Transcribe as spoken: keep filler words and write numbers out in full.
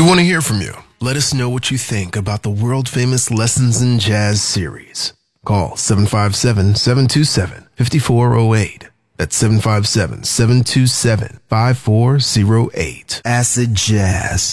want to hear from you. Let us know what you think about the world-famous Lessons in Jazz series. Call seven five seven, seven two seven, five four zero eight. That's seven five seven, seven two seven, five four zero eight. Acid Jazz.